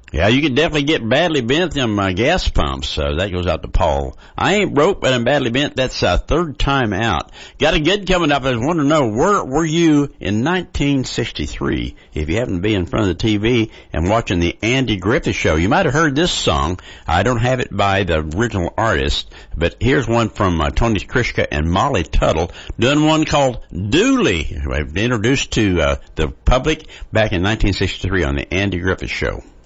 Yeah, you can definitely get badly bent them gas pumps. That goes out to Paul. I ain't broke, but I'm badly bent. That's third time out. Got a good coming up. I just want to know, where were you in 1963? If you happen to be in front of the TV and watching the Andy Griffith Show, you might have heard this song. I don't have it by the original artist, but here's one from Tony Krischka and Molly Tuttle, doing one called Dooley, introduced to the public back in 1963 on the Andy Griffith Show.